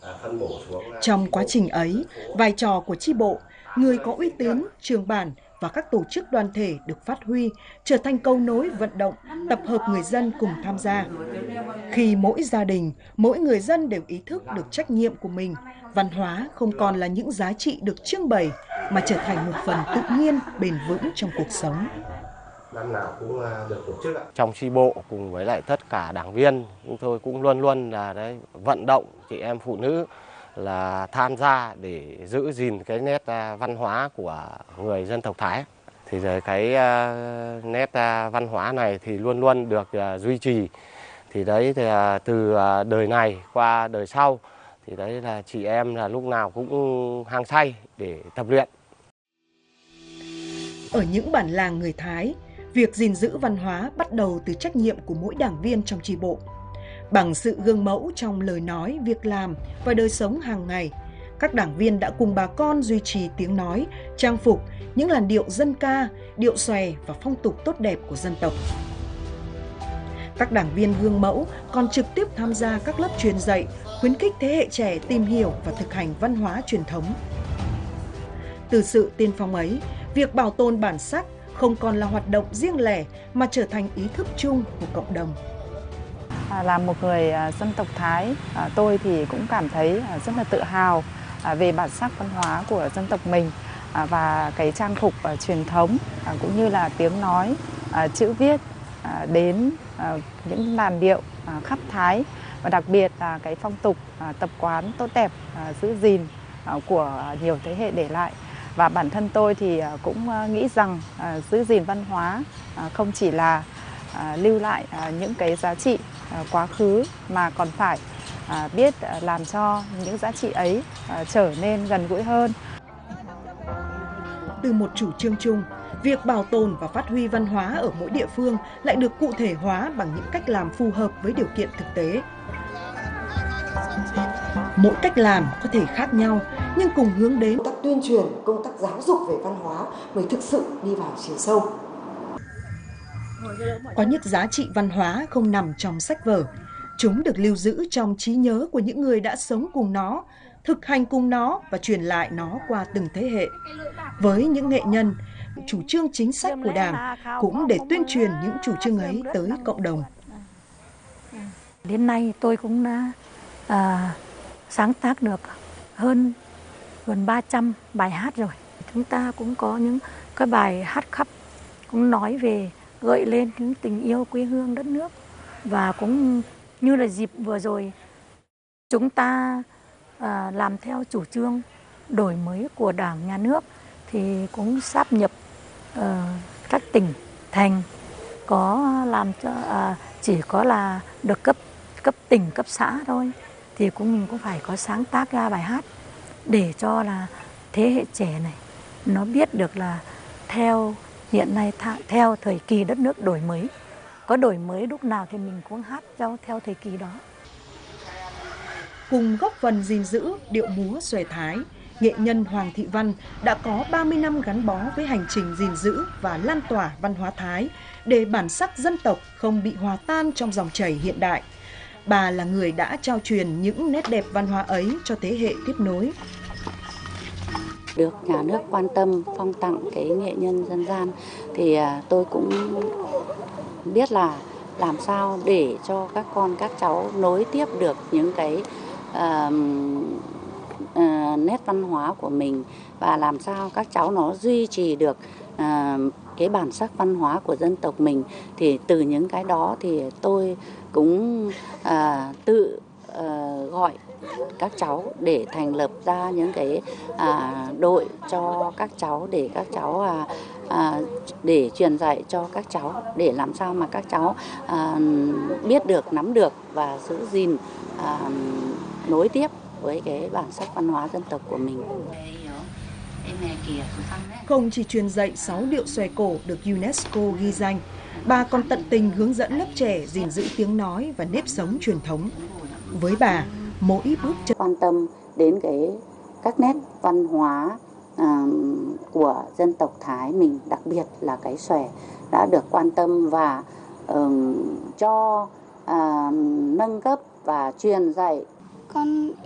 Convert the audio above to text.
Trong quá trình ấy, vai trò của chi bộ, người có uy tín, trường bản và các tổ chức đoàn thể được phát huy, trở thành cầu nối vận động, tập hợp người dân cùng tham gia. Khi mỗi gia đình, mỗi người dân đều ý thức được trách nhiệm của mình, văn hóa không còn là những giá trị được trưng bày mà trở thành một phần tự nhiên, bền vững trong cuộc sống. Năm nào cũng được tổ chức ạ. Trong chi bộ cùng với lại tất cả đảng viên, chúng tôi cũng luôn luôn là vận động chị em phụ nữ là tham gia để giữ gìn cái nét văn hóa của người dân tộc Thái. Thì rồi cái nét văn hóa này thì luôn luôn được duy trì. Thì đấy thì từ đời này qua đời sau thì đấy là chị em là lúc nào cũng hăng say để tập luyện. Ở những bản làng người Thái, việc gìn giữ văn hóa bắt đầu từ trách nhiệm của mỗi đảng viên trong chi bộ. Bằng sự gương mẫu trong lời nói, việc làm và đời sống hàng ngày, các đảng viên đã cùng bà con duy trì tiếng nói, trang phục, những làn điệu dân ca, điệu xòe và phong tục tốt đẹp của dân tộc. Các đảng viên gương mẫu còn trực tiếp tham gia các lớp truyền dạy, khuyến khích thế hệ trẻ tìm hiểu và thực hành văn hóa truyền thống. Từ sự tiên phong ấy, việc bảo tồn bản sắc không còn là hoạt động riêng lẻ mà trở thành ý thức chung của cộng đồng. Là một người dân tộc Thái, tôi thì cũng cảm thấy rất là tự hào về bản sắc văn hóa của dân tộc mình và cái trang phục truyền thống cũng như là tiếng nói, chữ viết đến những làn điệu khắp Thái và đặc biệt là cái phong tục tập quán tốt đẹp giữ gìn của nhiều thế hệ để lại. Và bản thân tôi thì cũng nghĩ rằng giữ gìn văn hóa không chỉ là lưu lại những cái giá trị quá khứ mà còn phải biết làm cho những giá trị ấy trở nên gần gũi hơn. Từ một chủ trương chung, việc bảo tồn và phát huy văn hóa ở mỗi địa phương lại được cụ thể hóa bằng những cách làm phù hợp với điều kiện thực tế. Mỗi cách làm có thể khác nhau, nhưng cùng hướng đến công tác tuyên truyền, công tác giáo dục về văn hóa mới thực sự đi vào chiều sâu. Có những giá trị văn hóa không nằm trong sách vở. Chúng được lưu giữ trong trí nhớ của những người đã sống cùng nó, thực hành cùng nó và truyền lại nó qua từng thế hệ. Với những nghệ nhân, chủ trương chính sách của Đảng cũng để tuyên truyền những chủ trương ấy tới cộng đồng. Đến nay tôi cũng đã sáng tác được gần 300 bài hát rồi. Chúng ta cũng có những cái bài hát khắp cũng nói về gợi lên những tình yêu quê hương đất nước. Và cũng như là dịp vừa rồi chúng ta làm theo chủ trương đổi mới của Đảng, Nhà nước thì cũng sáp nhập các tỉnh thành, có làm cho chỉ có là được cấp tỉnh, cấp xã thôi, thì mình cũng phải có sáng tác ra bài hát để cho là thế hệ trẻ này nó biết được là hiện nay theo thời kỳ đất nước đổi mới, có đổi mới lúc nào thì mình cũng hát theo thời kỳ đó. Cùng góp phần gìn giữ điệu múa xòe Thái, nghệ nhân Hoàng Thị Văn đã có 30 năm gắn bó với hành trình gìn giữ và lan tỏa văn hóa Thái để bản sắc dân tộc không bị hòa tan trong dòng chảy hiện đại. Bà là người đã trao truyền những nét đẹp văn hóa ấy cho thế hệ tiếp nối. Được nhà nước quan tâm phong tặng cái nghệ nhân dân gian thì tôi cũng biết là làm sao để cho các con các cháu nối tiếp được những cái nét văn hóa của mình và làm sao các cháu nó duy trì được cái bản sắc văn hóa của dân tộc mình. Thì từ những cái đó thì tôi cũng tự gọi các cháu để thành lập ra những cái đội cho các cháu để các cháu để truyền dạy cho các cháu để làm sao mà các cháu biết được, nắm được và giữ gìn nối tiếp với cái bản sắc văn hóa dân tộc của mình. Không chỉ truyền dạy 6 điệu xòe cổ được UNESCO ghi danh, bà còn tận tình hướng dẫn lớp trẻ gìn giữ tiếng nói và nếp sống truyền thống. Với bà, mỗi bước chân quan tâm đến các nét văn hóa của dân tộc Thái mình, đặc biệt là cái xòe đã được quan tâm và cho nâng cấp và truyền dạy. Con